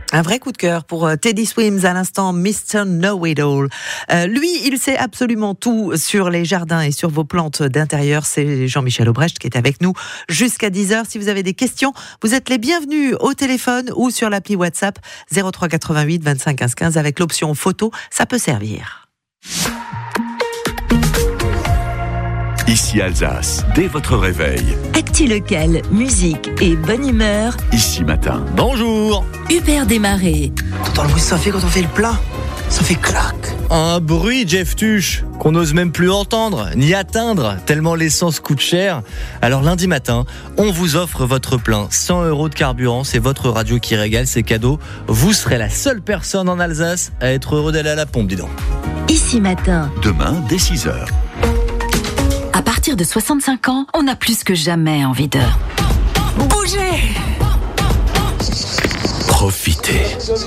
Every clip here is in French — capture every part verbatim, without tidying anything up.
Un vrai coup de cœur pour Teddy Swims à l'instant, mister Know-It-All. Euh, lui, il sait absolument tout sur les jardins et sur vos plantes d'intérieur. C'est Jean-Michel Aubrecht qui est avec nous jusqu'à dix heures. Si vous avez des questions, vous êtes les bienvenus au téléphone ou sur l'appli WhatsApp zéro trois quatre-vingt-huit vingt-cinq quinze quinze avec l'option photo. Ça peut servir. Ici Alsace, dès votre réveil. Actu local, musique et bonne humeur. Ici Matin. Bonjour. Hubert Desmarais. T'entends le bruit que ça fait quand on fait le plat ? Ça fait clac. Un bruit, Jeff Tuche, qu'on n'ose même plus entendre, ni atteindre, tellement l'essence coûte cher. Alors lundi matin, on vous offre votre plein. cent euros de carburant, c'est votre radio qui régale, c'est cadeau. Vous serez la seule personne en Alsace à être heureux d'aller à la pompe, dis donc. Ici Matin. Demain, dès six heures. À partir de soixante-cinq ans, on a plus que jamais envie de bouger. Profitez.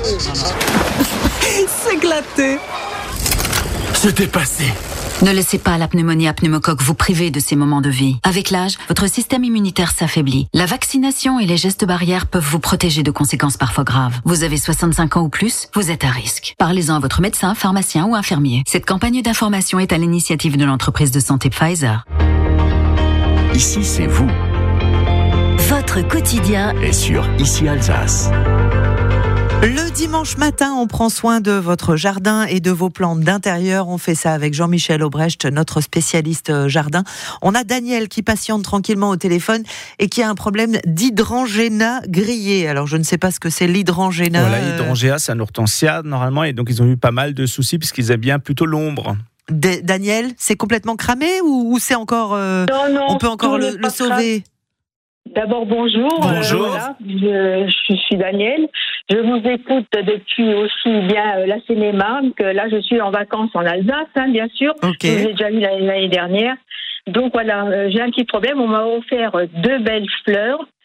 S'éclater. Se dépasser. Ne laissez pas la pneumonie à pneumocoque vous priver de ces moments de vie. Avec l'âge, votre système immunitaire s'affaiblit. La vaccination et les gestes barrières peuvent vous protéger de conséquences parfois graves. Vous avez soixante-cinq ans ou plus, vous êtes à risque. Parlez-en à votre médecin, pharmacien ou infirmier. Cette campagne d'information est à l'initiative de l'entreprise de santé Pfizer. Ici, c'est vous. Votre quotidien Et sur Ici Alsace. Le dimanche matin, on prend soin de votre jardin et de vos plantes d'intérieur. On fait ça avec Jean-Michel Aubrecht, notre spécialiste jardin. On a Daniel qui patiente tranquillement au téléphone et qui a un problème d'hydrangea grillé. Alors, je ne sais pas ce que c'est l'hydrangea. Voilà, l'hydrangea, c'est un hortensia normalement, et donc ils ont eu pas mal de soucis puisqu'ils aiment bien plutôt l'ombre. D- Daniel, c'est complètement cramé ou, ou c'est encore, euh, Non, non, on peut encore le, le sauver? D'abord, bonjour. Bonjour. Euh, voilà, je, je suis Daniel. Je vous écoute depuis aussi bien euh, la Seine-et-Marne que là, je suis en vacances en Alsace, hein, bien sûr. Okay. Je vous ai déjà vu l'année, l'année dernière. Donc voilà, euh, j'ai un petit problème. On m'a offert deux belles fleurs